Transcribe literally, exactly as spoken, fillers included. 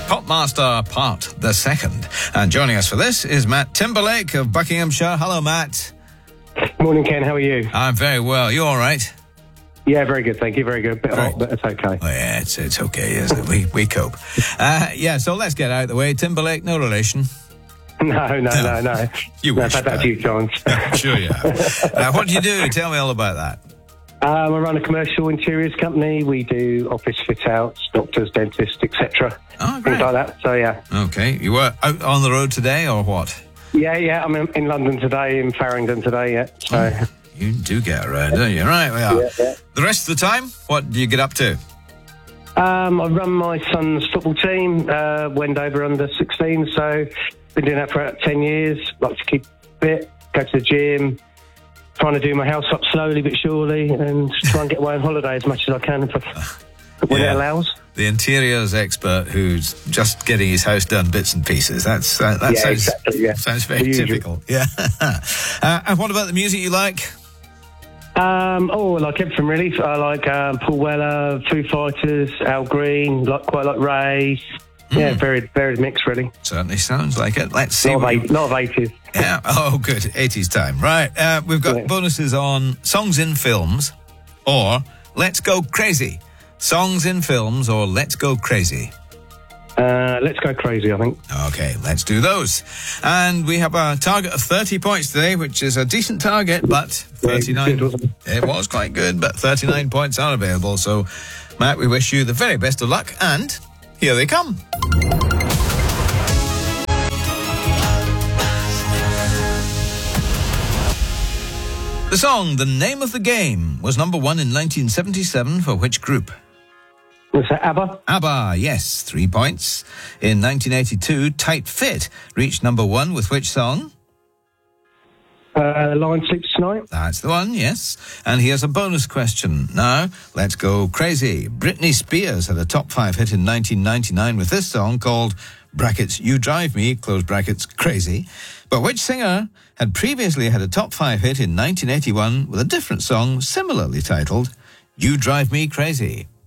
Popmaster Part the Second. And joining us for this is Matt Timberlake of Buckinghamshire. Hello, Matt. Morning, Ken. How are you? I'm very well. You all right? Yeah, very good. Thank you. Very good. Bit hot, but it's okay. Oh, yeah, it's, it's okay, isn't it? We, we cope. Uh, yeah, so let's get out of the way. Timberlake, no relation. No, no, no, no. You no, wish. I've had that a few times. Sure you have. Uh, what do you do? Tell me all about that. Um, I run a commercial interiors company. We do office fit-outs, doctors, dentists, et cetera. Oh, great. Things like that. So, yeah. Okay. You were out on the road today or what? Yeah, yeah. I'm in, in London today, in Farringdon today, yeah. So. Oh, you do get around, don't you? Right, we are. Yeah, yeah. The rest of the time, what do you get up to? Um, I run my son's football team, uh, Wendover under sixteen, so been doing that for about ten years. Like to keep fit, go to the gym, trying to do my house up slowly but surely, and try and get away on holiday as much as I can if I, when Yeah. it allows. The interiors expert who's just getting his house done bits and pieces. That's uh, that Yeah, sounds exactly, yeah. sounds very The usual. typical. Yeah. uh, and what about the music you like? Um, oh, I like everything really. I like um, Paul Weller, Foo Fighters, Al Green, like quite like Ray. Yeah, very varied mix really. Certainly sounds like it. Let's see. Lot of, what eight, you- lot of eighties. Yeah. Oh, good. eighties time. Right. Uh, we've got Yeah. bonuses on songs in films or Let's Go Crazy. Songs in films or Let's Go Crazy. Uh, let's go crazy, I think. Okay, let's do those. And we have a target of thirty points today, which is a decent target, but thirty-nine... good, wasn't it was quite good, but thirty-nine points are available. So, Matt, we wish you the very best of luck, and here they come. The song, The Name of the Game, was number one in nineteen seventy-seven for which group? Was that ABBA? ABBA, yes, three points. In nineteen eighty-two, Tight Fit reached number one with which song? Uh, Lion Sleeps Tonight? That's the one, yes. And here's a bonus question. Now, let's go crazy. Britney Spears had a top five hit in nineteen ninety-nine with this song called, brackets, You Drive Me, close brackets, Crazy. But which singer had previously had a top five hit in nineteen eighty-one with a different song similarly titled, You Drive Me Crazy?